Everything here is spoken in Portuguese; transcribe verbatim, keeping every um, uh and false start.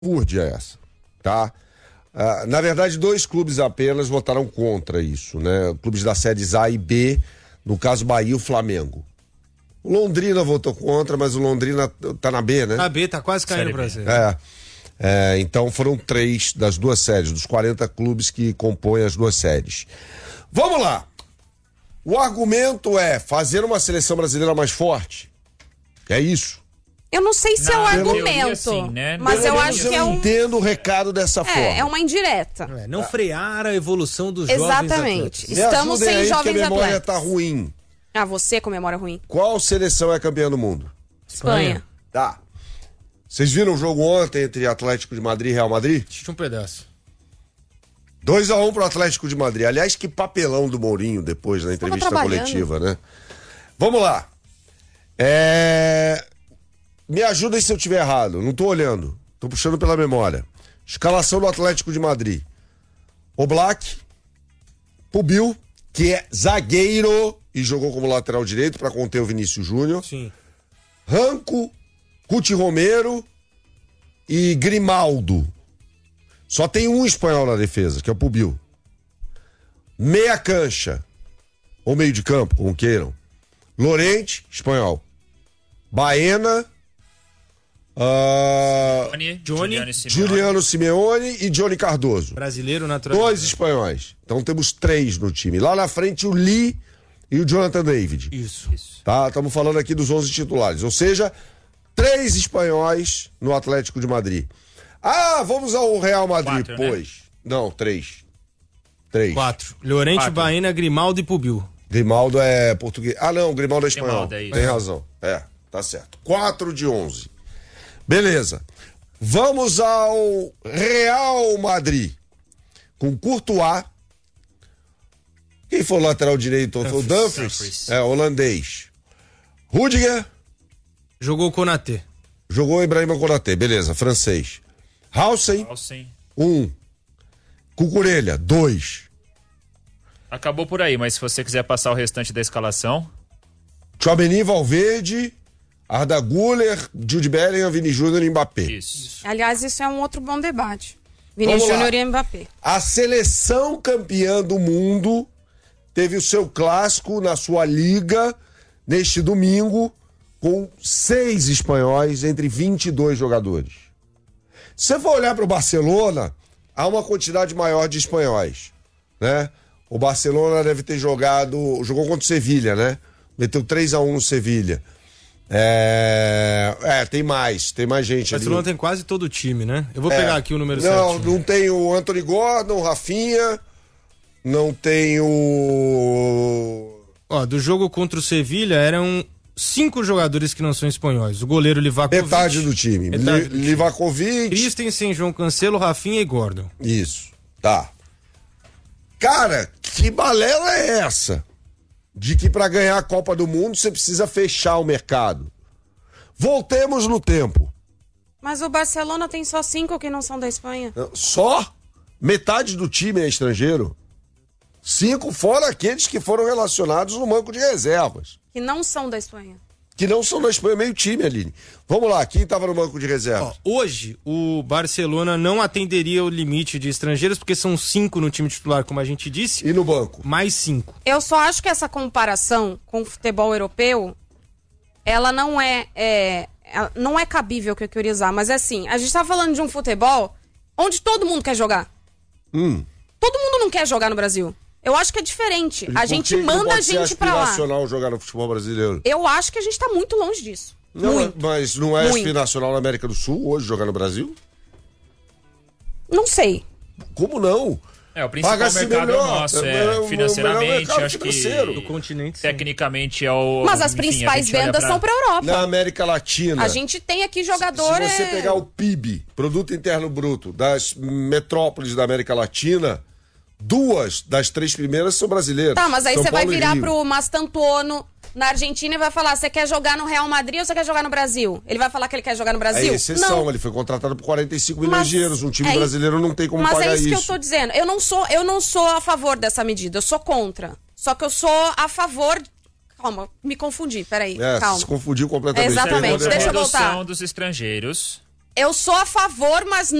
Fúrdia essa, tá? Ah, na verdade, dois clubes apenas votaram contra isso, né? Clubes da séries A e B, no caso Bahia e o Flamengo. O Londrina votou contra, mas o Londrina tá na B, né? A B tá quase caindo pra você. É. É, então foram três das duas séries, dos quarenta clubes que compõem as duas séries. Vamos lá! O argumento é fazer uma seleção brasileira mais forte. É isso. Eu não sei se Na é o teoria, argumento, sim, né? mas Pelo eu menos acho que é um... entendo o recado dessa forma. É, é uma indireta. É, não frear a evolução dos Exatamente. jovens atletas. Me Estamos ajudem sem aí, jovens porque a memória atletas. tá ruim. Ah, você com memória ruim. Qual seleção é campeã do mundo? Espanha. Tá. Vocês viram o jogo ontem entre Atlético de Madrid e Real Madrid? Assisti um pedaço. dois a um pro Atlético de Madrid. Aliás, que papelão do Mourinho depois na entrevista coletiva, né? Vamos lá. É... Me ajudem se eu estiver errado. Não tô olhando. Tô puxando pela memória. Escalação do Atlético de Madrid. Oblak, Pubil, que é zagueiro e jogou como lateral direito para conter o Vinícius Júnior. Sim. Ranco, Cuti Romero e Grimaldo. Só tem um espanhol na defesa, que é o Pubil. Meia cancha, ou meio de campo, como queiram. Lorente, espanhol. Baena, uh, Johnny, Johnny, Juliano Simeone. Juliano Simeone e Johnny Cardoso. Brasileiro natural. Dois espanhóis. Então temos três no time. Lá na frente o Lee e o Jonathan David. Isso. Isso. Tá? Estamos falando aqui dos onze titulares. Ou seja, três espanhóis no Atlético de Madrid. Ah, vamos ao Real Madrid, Quatro, né? pois. Não, três. Três. Quatro. Llorente, Quatro. Baena, Grimaldo e Pubil. Grimaldo é português. Ah, não, Grimaldo é espanhol. Grimaldo, é isso. Tem razão. É, tá certo. Quatro de onze. Beleza. Vamos ao Real Madrid. Com Courtois. Quem foi o lateral direito? Foi o Dumfries? Dumfries. É, holandês. Rudiger. Jogou o Konaté. Jogou Ibrahima Konaté. Beleza, francês. Hausen, Alcem. um. Cucurella, dois. Acabou por aí, mas se você quiser passar o restante da escalação, Tchouaméni, Valverde, Arda Güler, Jude Bellingham, Vini Júnior e Mbappé. isso. Aliás, isso é um outro bom debate. Vinícius Vamos lá. Júnior e Mbappé. A seleção campeã do mundo teve o seu clássico na sua liga neste domingo com seis espanhóis entre vinte e dois jogadores. Se você for olhar para o Barcelona, há uma quantidade maior de espanhóis, né? O Barcelona deve ter jogado, jogou contra o Sevilha, né? Meteu três a um no Sevilha. É, é, tem mais, tem mais gente O ali. Barcelona tem quase todo o time, né? Eu vou É. pegar aqui o número Não, certinho. não tem o Anthony Gordon, o Rafinha, não tem o... Ó, do jogo contra o Sevilha eram cinco jogadores que não são espanhóis. O goleiro Livakovic. Metade do time. Metade Li- do time. Livakovic. Christensen, João Cancelo, Rafinha e Gordon. Isso, tá. Cara, que balela é essa? De que pra ganhar a Copa do Mundo você precisa fechar o mercado. Voltemos no tempo. Mas o Barcelona tem só cinco que não são da Espanha. Só metade do time é estrangeiro. Cinco fora aqueles que foram relacionados no banco de reservas. Que não são da Espanha. Que não são da Espanha, meio time, Aline. Vamos lá, quem tava no banco de reservas? Ó, hoje, o Barcelona não atenderia o limite de estrangeiros, porque são cinco no time titular, como a gente disse, E no banco? mais cinco. Eu só acho que essa comparação com o futebol europeu, ela não é, é ela não é cabível que eu queria usar, mas é assim, a gente tá falando de um futebol onde todo mundo quer jogar. Hum. Todo mundo não quer jogar no Brasil. Eu acho que é diferente. E A por gente que que não manda pode a ser gente pra lá. aspiracional jogar no futebol brasileiro? Eu acho que a gente tá muito longe disso. Não, muito. mas não é Muito. aspiracional na América do Sul hoje jogar no Brasil? Não sei. Como não? É, o principal Paga-se mercado melhor, é o nosso, é o é, melhor financeiramente, mercado acho financeiro. Do que continente, sim. tecnicamente é o... Mas as enfim, a principais gente olha vendas pra- são pra Europa. Na América Latina. A gente tem aqui jogador... Se você é- pegar o P I B, Produto Interno Bruto, das metrópoles da América Latina, duas das três primeiras são brasileiras. Tá, mas aí São você vai Paulo e virar Rio. pro Mastantuono na Argentina e vai falar, você quer jogar no Real Madrid ou você quer jogar no Brasil? Ele vai falar que ele quer jogar no É Brasil? exceção, Não. ele foi contratado por quarenta e cinco milhões Mas de euros. Um time é- brasileiro não tem como Mas pagar é isso, isso. que eu tô dizendo. Eu não sou, eu não sou a favor dessa medida, eu sou contra. Só que eu sou a favor... Calma, me confundi, peraí, É, calma. se confundiu completamente. Exatamente, Contra a deixa eu redução voltar. dos estrangeiros, Eu sou a favor, mas